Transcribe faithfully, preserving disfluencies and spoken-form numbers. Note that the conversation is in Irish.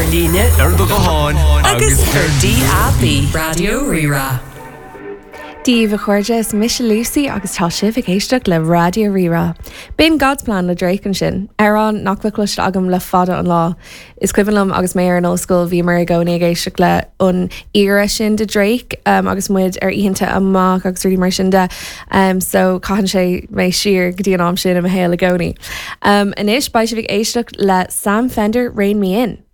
líne ar do go háin agus chuirtí Abbey Radio Rira. Díomh a chuirde is mis Lucy agus tá sibh éisteach le Radio Rira. Bíon God's plan le Drake an sin. Arán nachbhacliste agam le fada an lá. Is cuihanlam agus mé ar an óscoil bhí mar a gcónaí éisteach le an ire sin de Drake um, agus muid ar íonta amach agus ruí mar sin de. Um, so caihan sé mé siar go dtí an am sin am a héal a gcónaí. Um, Inis ba sibh éisteach le Sam Fender Rain Me In.